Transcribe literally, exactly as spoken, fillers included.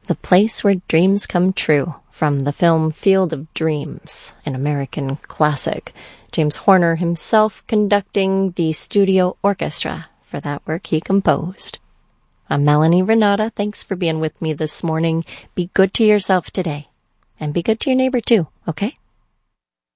The Place Where Dreams Come True, from the film Field of Dreams, an American classic. James Horner himself conducting the studio orchestra for that work he composed. I'm Melanie Renata. Thanks for being with me this morning. Be good to yourself today, and be good to your neighbor too, okay?